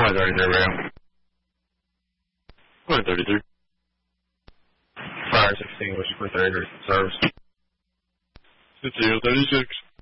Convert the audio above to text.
133 radio. 133. Fire 16 extinguished for 30 service. 5036.